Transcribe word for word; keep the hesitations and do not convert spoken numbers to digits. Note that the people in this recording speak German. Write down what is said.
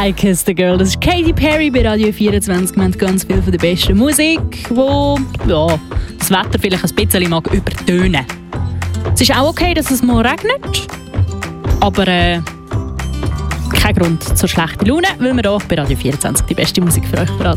I Kissed a Girl. Das ist Katy Perry bei Radio vierundzwanzig. Wir haben ganz viel von der besten Musik, wo ja, das Wetter vielleicht ein bisschen mag übertönen. Es ist auch okay, dass es mal regnet, aber äh, kein Grund zur schlechten Laune, weil wir hier bei Radio vierundzwanzig die beste Musik für euch verraten.